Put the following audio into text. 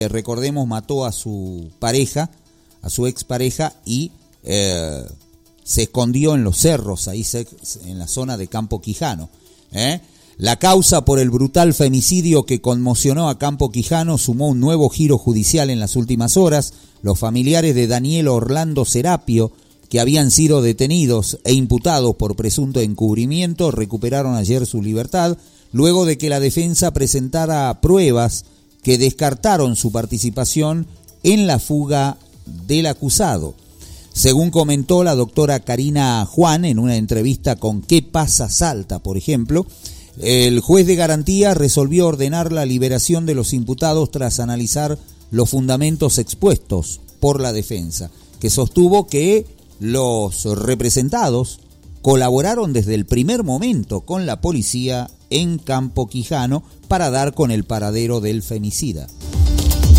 recordemos, mató a su pareja, a su expareja, y se escondió en los cerros, ahí en la zona de Campo Quijano. La causa por el brutal femicidio que conmocionó a Campo Quijano sumó un nuevo giro judicial en las últimas horas. Los familiares de Daniel Orlando Serapio, que habían sido detenidos e imputados por presunto encubrimiento, recuperaron ayer su libertad, luego de que la defensa presentara pruebas que descartaron su participación en la fuga del acusado. Según comentó la doctora Karina Juan en una entrevista con ¿Qué pasa Salta?, por ejemplo, el juez de garantía resolvió ordenar la liberación de los imputados tras analizar los fundamentos expuestos por la defensa, que sostuvo que los representados colaboraron desde el primer momento con la policía en Campo Quijano para dar con el paradero del femicida.